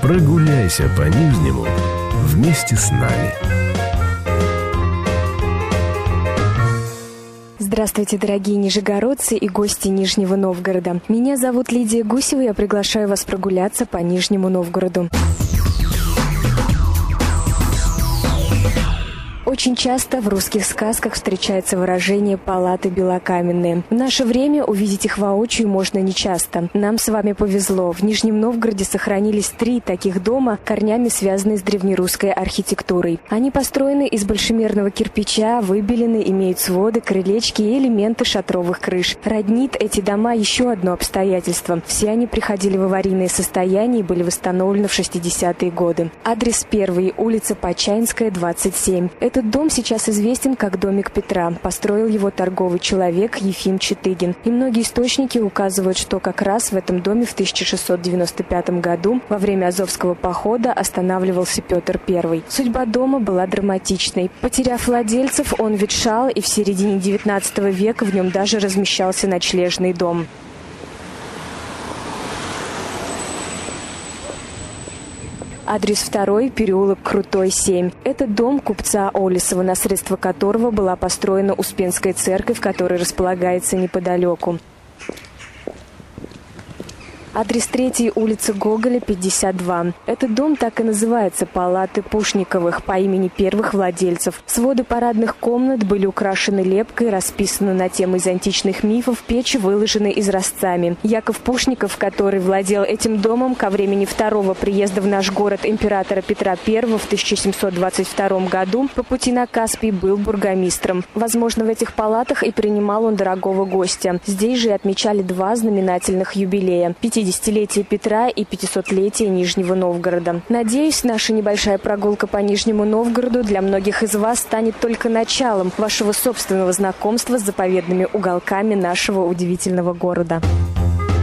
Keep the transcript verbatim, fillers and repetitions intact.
Прогуляйся по Нижнему вместе с нами. Здравствуйте, дорогие нижегородцы и гости Нижнего Новгорода. Меня зовут Лидия Гусева, я приглашаю вас прогуляться по Нижнему Новгороду. Очень часто в русских сказках встречается выражение «палаты белокаменные». В наше время увидеть их воочию можно нечасто. Нам с вами повезло. В Нижнем Новгороде сохранились три таких дома, корнями связанные с древнерусской архитектурой. Они построены из большемерного кирпича, выбелены, имеют своды, крылечки и элементы шатровых крыш. Роднит эти дома еще одно обстоятельство. Все они приходили в аварийное состояние и были восстановлены в шестидесятые годы. Адрес первый, улица Почаинская, двадцать семь. Этот дом сейчас известен как домик Петра. Построил его торговый человек Ефим Четыгин. И многие источники указывают, что как раз в этом доме в тысяча шестьсот девяносто пятом году во время Азовского похода останавливался Петр Первый. Судьба дома была драматичной. Потеряв владельцев, он ветшал, и в середине девятнадцатого века в нем даже размещался ночлежный дом. Адрес второй, переулок Крутой, семь. Это дом купца Олесова, на средства которого была построена Успенская церковь, которая располагается неподалеку. Адрес третий, улица Гоголя, пятьдесят два. Этот дом так и называется «Палаты Пушниковых» по имени первых владельцев. Своды парадных комнат были украшены лепкой, расписаны на темы из античных мифов, печи выложены изразцами. Яков Пушников, который владел этим домом ко времени второго приезда в наш город императора Петра Первого в тысяча семьсот двадцать втором году, по пути на Каспий был бургомистром. Возможно, в этих палатах и принимал он дорогого гостя. Здесь же и отмечали два знаменательных юбилея – пятидесятилетие Петра и пятисотлетие Нижнего Новгорода. Надеюсь, наша небольшая прогулка по Нижнему Новгороду для многих из вас станет только началом вашего собственного знакомства с заповедными уголками нашего удивительного города.